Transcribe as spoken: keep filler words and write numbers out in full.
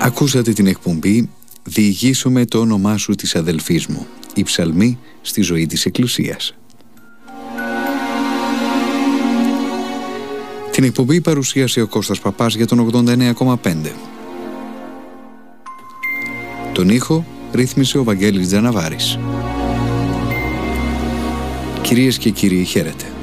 Ακούσατε την εκπομπή «Διηγήσομαι το όνομά σου της αδελφής μου. Η ψαλμή στη ζωή της Εκκλησίας». Την εκπομπή παρουσίασε ο Κώστας Παπάς για τον ογδόντα εννέα κόμμα πέντε. Τον ήχο ρύθμισε ο Βαγγέλης Τζαναβάρης. Κυρίες και κύριοι, χαίρετε.